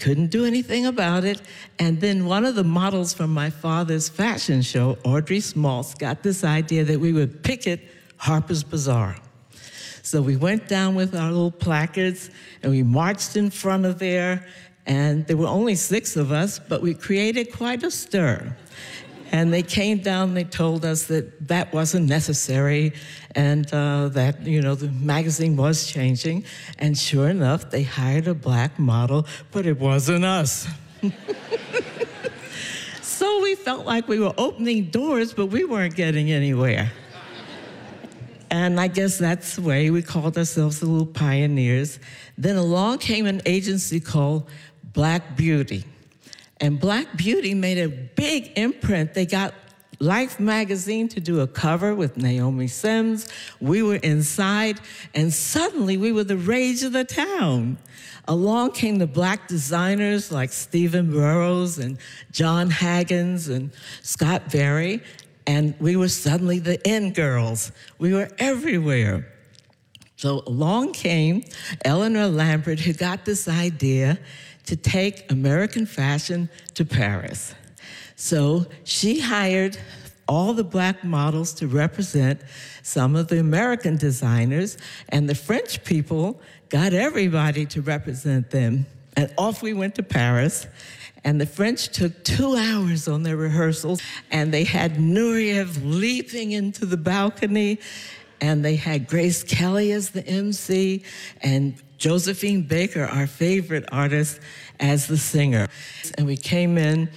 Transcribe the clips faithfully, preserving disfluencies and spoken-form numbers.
couldn't do anything about it. And then one of the models from my father's fashion show, Audrey Smaltz, got this idea that we would picket Harper's Bazaar. So we went down with our little placards, and we marched in front of there, and there were only six of us, but we created quite a stir. And they came down and they told us that that wasn't necessary and uh, that, you know, the magazine was changing. And sure enough, they hired a black model, but it wasn't us. So we felt like we were opening doors, but we weren't getting anywhere. And I guess that's the way we called ourselves the little pioneers. Then along came an agency called Black Beauty. And Black Beauty made a big imprint. They got Life magazine to do a cover with Naomi Sims. We were inside, and suddenly we were the rage of the town. Along came the black designers like Stephen Burrows and John Haggins and Scott Berry, and we were suddenly the in girls. We were everywhere. So along came Eleanor Lambert, who got this idea to take American fashion to Paris. So she hired all the black models to represent some of the American designers, and the French people got everybody to represent them. And off we went to Paris, and the French took two hours on their rehearsals, and they had Nureyev leaping into the balcony, and they had Grace Kelly as the M C, and Josephine Baker, our favorite artist, as the singer. And we came in,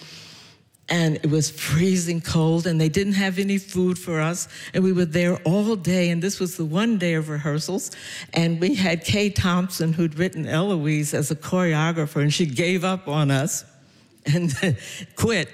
and it was freezing cold, and they didn't have any food for us, and we were there all day, and this was the one day of rehearsals, and we had Kay Thompson, who'd written Eloise, as a choreographer, and she gave up on us and quit.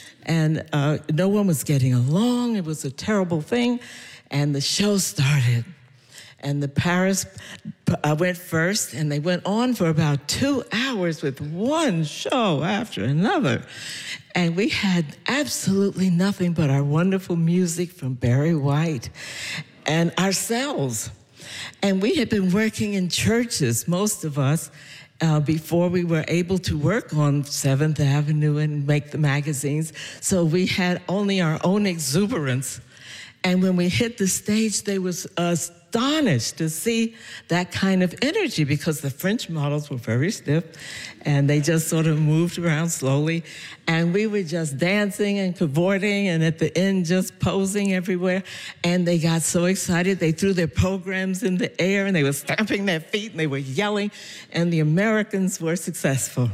And uh, no one was getting along. It was a terrible thing, and the show started. And the Paris uh, went first, and they went on for about two hours with one show after another. And we had absolutely nothing but our wonderful music from Barry White and ourselves. And we had been working in churches, most of us, uh, before we were able to work on seventh Avenue and make the magazines. So we had only our own exuberance. And when we hit the stage, they was astonished to see that kind of energy, because the French models were very stiff, and they just sort of moved around slowly. And we were just dancing and cavorting, and at the end, just posing everywhere. And they got so excited, they threw their programs in the air, and they were stamping their feet, and they were yelling, and the Americans were successful.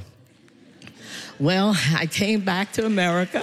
Well, I came back to America.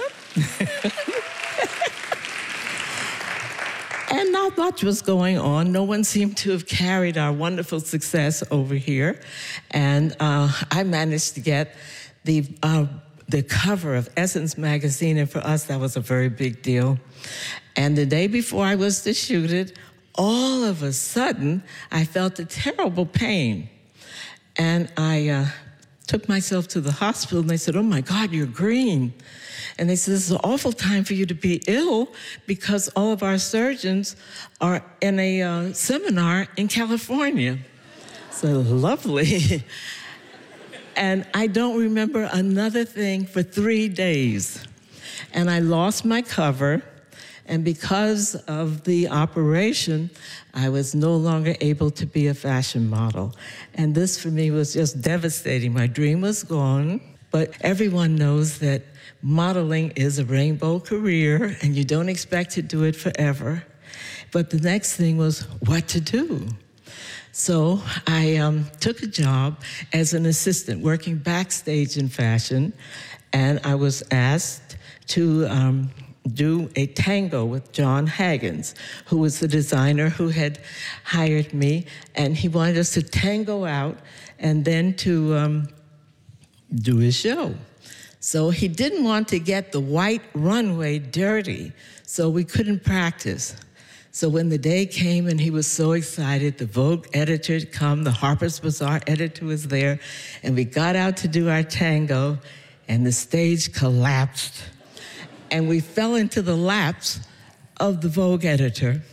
And not much was going on. No one seemed to have carried our wonderful success over here. And uh, I managed to get the, uh, the cover of Essence magazine, and for us, that was a very big deal. And the day before I was to shoot it, all of a sudden, I felt a terrible pain. And I uh, took myself to the hospital, and they said, "Oh my God, you're green." And they said, "This is an awful time for you to be ill, because all of our surgeons are in a uh, seminar in California." So lovely. And I don't remember another thing for three days. And I lost my cover. And because of the operation, I was no longer able to be a fashion model. And this for me was just devastating. My dream was gone, but everyone knows that modeling is a rainbow career, and you don't expect to do it forever. But the next thing was what to do. So I um, took a job as an assistant working backstage in fashion, and I was asked to um, do a tango with John Haggins, who was the designer who had hired me, and he wanted us to tango out and then to um, do his show. So he didn't want to get the white runway dirty, so we couldn't practice. So when the day came and he was so excited, the Vogue editor had come, the Harper's Bazaar editor was there, and we got out to do our tango, and the stage collapsed. And we fell into the laps of the Vogue editor.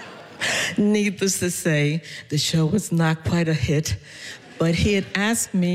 Needless to say, the show was not quite a hit, but he had asked me